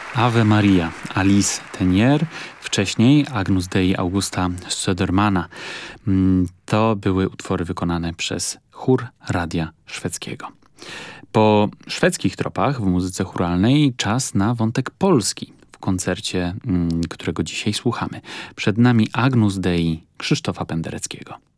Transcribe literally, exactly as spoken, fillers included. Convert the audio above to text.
Ave Maria, Alice Tenier, wcześniej Agnus Dei Augusta Södermana. To były utwory wykonane przez chór Radia Szwedzkiego. Po szwedzkich tropach w muzyce chóralnej czas na wątek polski w koncercie, którego dzisiaj słuchamy. Przed nami Agnus Dei Krzysztofa Pendereckiego.